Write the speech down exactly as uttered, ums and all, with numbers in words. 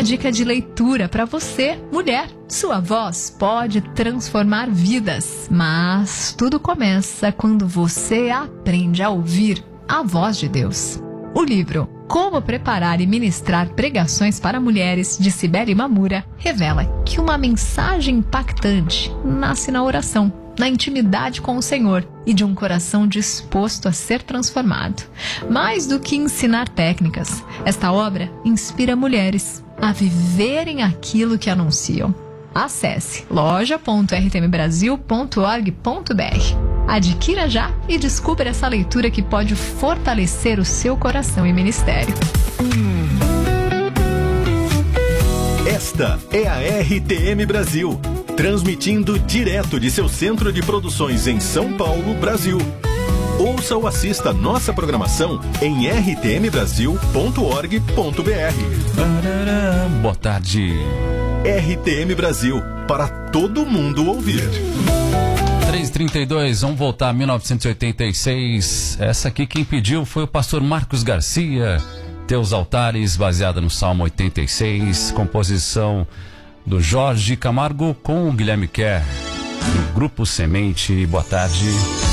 uma dica de leitura para você, mulher. Sua voz pode transformar vidas, mas tudo começa quando você aprende a ouvir a voz de Deus. O livro Como Preparar e Ministrar Pregações para Mulheres, de Cibele Mamura, revela que uma mensagem impactante nasce na oração, na intimidade com o Senhor e de um coração disposto a ser transformado. Mais do que ensinar técnicas, esta obra inspira mulheres a viverem aquilo que anunciam. Acesse loja ponto r t m brasil ponto org ponto b r. Adquira já e descubra essa leitura que pode fortalecer o seu coração e ministério. Esta é a R T M Brasil, transmitindo direto de seu centro de produções em São Paulo, Brasil. Ouça ou assista nossa programação em r t m brasil ponto org ponto b r. Boa tarde. R T M Brasil, para todo mundo ouvir. três e trinta e dois, vamos voltar a mil novecentos e oitenta e seis. Essa aqui quem pediu foi o pastor Marcos Garcia. Teus Altares, baseada no Salmo oitenta e seis, composição do Jorge Camargo com o Guilherme Kerr, do Grupo Semente. Boa tarde.